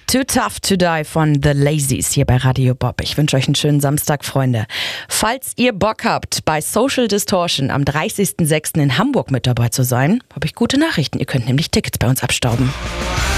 Too Tough to Die von The Lazies hier bei Radio Bob. Ich wünsche euch einen schönen Samstag, Freunde. Falls ihr Bock habt, bei Social Distortion am 30.06. in Hamburg mit dabei zu sein, habe ich gute Nachrichten. Ihr könnt nämlich Tickets bei uns abstauben.